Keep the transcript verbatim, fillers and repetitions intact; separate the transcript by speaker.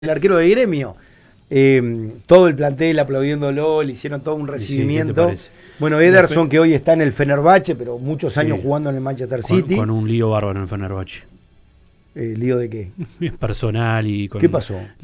Speaker 1: el arquero de Gremio, eh, todo el plantel aplaudiéndolo, le hicieron todo un recibimiento.
Speaker 2: Sí, sí,
Speaker 1: bueno, Ederson, que hoy está en el Fenerbahce, pero muchos años
Speaker 2: sí.
Speaker 1: jugando en el Manchester
Speaker 2: con,
Speaker 1: City.
Speaker 2: Con un lío bárbaro en el Fenerbahce.
Speaker 1: Eh, ¿Lío de qué?
Speaker 2: Personal y con...
Speaker 1: ¿Qué pasó?